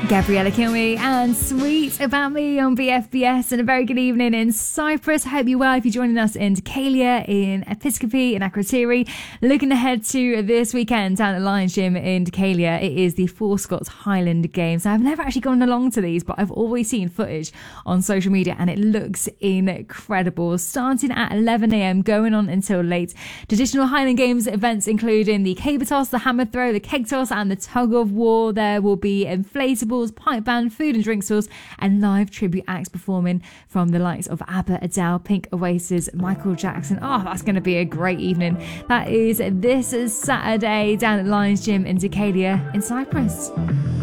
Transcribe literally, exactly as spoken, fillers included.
Gabriella Kilme and Sweet About Me on B F B S, and a very good evening in Cyprus. I hope you're well if you're joining us in Decalia, in Episcopi, in Akrotiri. Looking ahead to this weekend down at Lions Gym in Decalia, it is the Four Scots Highland Games. Now, I've never actually gone along to these, but I've always seen footage on social media and it looks incredible. Starting at eleven a.m, going on until late. Traditional Highland Games events including the caber toss, the hammer throw, the keg toss and the tug of war. There will be inflatables, pipe band, food and drink stalls, and live tribute acts performing from the likes of ABBA, Adele, Pink, Oasis, Michael Jackson. Oh, that's going to be a great evening. That is this Saturday down at Lions Gym in Decalia in Cyprus.